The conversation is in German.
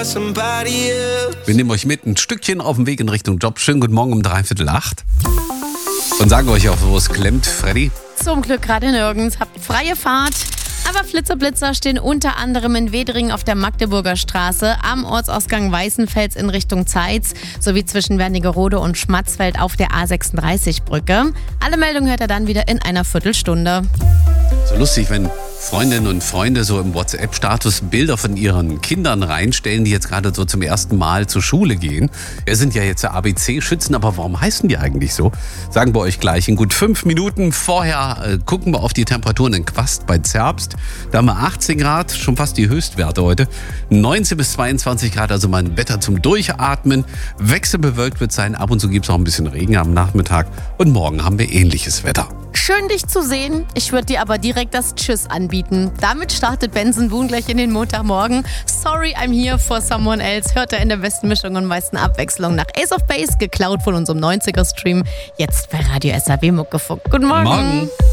Wir nehmen euch mit ein Stückchen auf dem Weg in Richtung Job. Schönen guten Morgen um 7:45. Und sagen euch auch, wo es klemmt, Freddy. Zum Glück gerade nirgends. Habt freie Fahrt. Aber Flitzer-Blitzer stehen unter anderem in Wedringen auf der Magdeburger Straße, am Ortsausgang Weißenfels in Richtung Zeitz, sowie zwischen Wernigerode und Schmatzfeld auf der A36-Brücke. Alle Meldungen hört ihr dann wieder in einer Viertelstunde. So lustig, wenn Freundinnen und Freunde so im WhatsApp-Status Bilder von ihren Kindern reinstellen, die jetzt gerade so zum ersten Mal zur Schule gehen. Wir sind ja jetzt ABC-Schützen, aber warum heißen die eigentlich so? Sagen wir euch gleich in gut 5 Minuten. Vorher gucken wir auf die Temperaturen in Quast bei Zerbst. Da haben wir 18 Grad, schon fast die Höchstwerte heute. 19 bis 22 Grad, also mal ein Wetter zum Durchatmen. Wechselbewölkt wird sein, ab und zu gibt es auch ein bisschen Regen am Nachmittag. Und morgen haben wir ähnliches Wetter. Schön, dich zu sehen. Ich würde dir aber direkt das Tschüss anbieten. Damit startet Benson Boone gleich in den Montagmorgen. Sorry, I'm here for someone else. Hört er in der besten Mischung und meisten Abwechslung nach Ace of Base, geklaut von unserem 90er-Stream. Jetzt bei Radio SAW Muckefuck. Guten Morgen. Morgen.